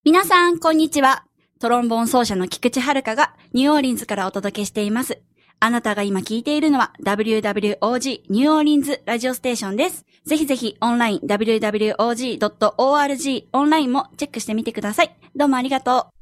皆さん、こんにちは。トロンボーン奏者の菊池遥がニューオーリンズからお届けしています。あなたが今聞いているのは WWOG ニューオーリンズラジオステーションです。ぜひぜひオンライン www.org オンラインもチェックしてみてください。どうもありがとう。